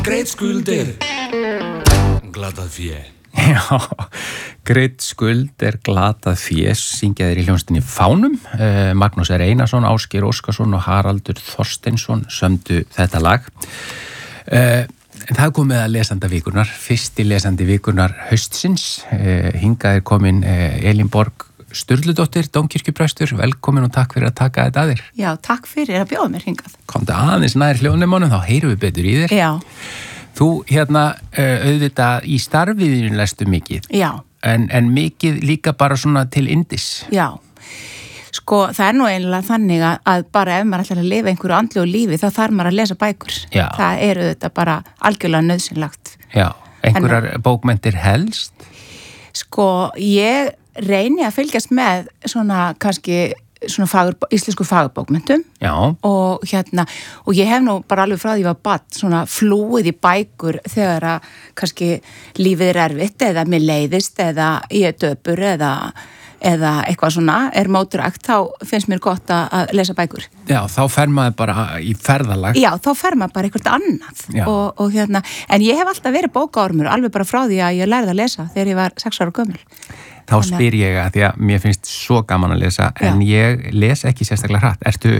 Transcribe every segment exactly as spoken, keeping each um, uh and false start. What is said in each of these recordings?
Greitt skuldir, glatað fjö. Já, greitt skuld er glatað fjö, syngjaðir í hljómsveitinni Fánum. Uh, Magnús R. Einarsson, Ásgeir Óskarsson og Haraldur Þorsteinsson sömdu þetta lag. Uh, en það er komið að lesanda vikurnar, fyrsti lesandi vikurnar haustsins. Uh, hingað er komin uh, Elín Borg Sturludóttir, dómkirkjuprestur, velkomin og takk fyrir að taka þetta að þér. Já, takk fyrir að bjóða mér hingað. Komdu aðeins nær hljóðnemunum, þá heyrum við betur í þér. Já. Þú hérna auðvitað í starfiðinu lestu mikið. Já. En, en mikið líka bara svona til yndis. Já. Sko, það er nú eiginlega þannig að, að bara ef maður ætlar að lifa einhverju andlegu lífi, þá þarf maður að lesa bækur. Já. Það er auðvitað bara algjörlega nauðsynlagt. Já, einhverjar en, bókmenntir helst? Sko, ég reyni að fylgjast með svona kannski svona fagur, íslensku fagurbókmenntum. Já. Og hérna, og ég hef nú bara alveg frá því að ég var barn svona flúið í bækur þegar að kannski lífið er erfitt eða mér leiðist eða ég er döpur eða eða eitthvað svona er mótrækt, þá finnst mér gott að lesa bækur. Já, þá fer maður bara í ferðalag. Já, þá fer maður bara eitthvað annað. Og, og hérna, en ég hef alltaf verið bókaormur, alveg bara frá því að ég lærði að lesa þegar ég var sex ára gömul. Þá spyr ég að því að mér finnst svo gaman að lesa, Já. en ég les ekki sérstaklega hratt. Ertu,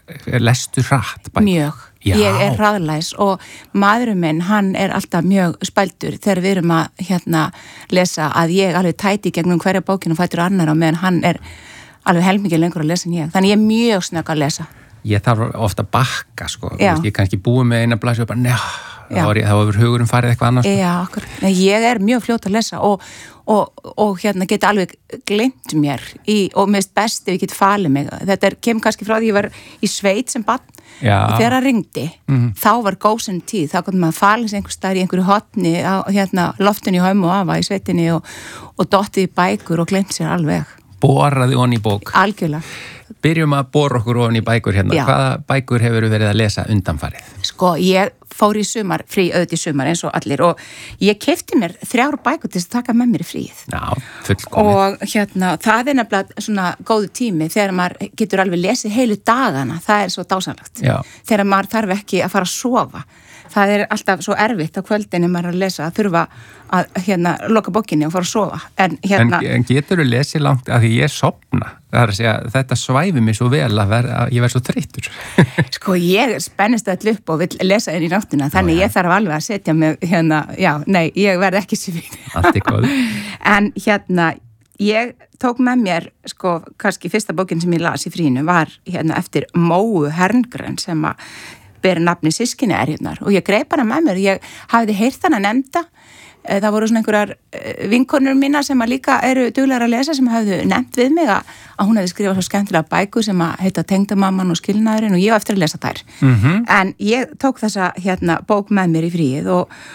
lestu hratt bækur? Mjög. Já. Ég er hraðlæs og maðurinn minn, hann er alltaf mjög spældur þegar við erum að hérna lesa að ég alveg tæti gegnum hverja bókinu og fætur annar á meðan hann er alveg helmikið lengur að lesa en ég. Þannig ég er mjög snögg að lesa. Ég þarf ofta að bakka, sko. Já. Ég er kannski búið með eina blaðsjö og bara, njá, þá er ég, þá hefur hugurinn farið eitthvað annars. Já, okkur. Ég er mjög fljót að lesa og, og, og hérna geti alveg gleymt mér í, og mér finnst best ef ég geti falið mig. Þetta er, kem kannski frá því ég var í sveit sem barn. Já. Og þegar það ringdi, mm-hmm. þá var góðsinn tíð, þá kom maður að falið sig einhver staðar í einhverju hotni á hérna, loftinu í Hömmu og Afa í sveitinni og, og dottið í bækur og glemt sér alveg. Boraði onni í bók. Algjörlega. Byrjum að bora okkur onni í bækur hérna. Já. Hvaða bækur hefur verið að lesa undanfarið? Sko, ég fór í sumar, frí auðvitað í sumar eins og allir og ég keypti mér þrjár bækur til að taka með mér í fríið. Já, fullkomið. Og hérna, það er nefnilega svona góðu tími þegar maður getur alveg lesið heilu dagana, það er svo dásanlegt. Já. Þegar maður þarf ekki að fara að sofa. Það er alltaf svo erfitt á kvöldinu maður að lesa, að þurfa að hérna loka bókinni og fara að sofa. En, hérna, en, en getur þú lesið langt að því ég sopna? Það er að segja, þetta svæfi mig svo vel að, ver, að ég verð svo þreyttur. Sko, ég spennist all upp og vil lesa inn í náttina, þannig já, já. Ég þarf alveg að setja mig hérna, já, nei, ég verð ekki svín. Allt er góð. En hérna, ég tók með mér, sko, kannski fyrsta bókin sem ég las í frínu var hérna eftir Móu Herngren sem að ber nafni Systkini erjurnar og ég greip hana með mér, ég hafði heyrt hana nefnda, það voru svona einhverjar vinkonur mína sem að líka eru duglegar að lesa sem hafðu nefnt við mig að, að hún hefði skrifað svo skemmtilega bækur sem að heita Tengdamamman og skilnaðurinn og ég var eftir að lesa þær. Mm-hmm. En ég tók þessa hérna bók með mér í fríið og,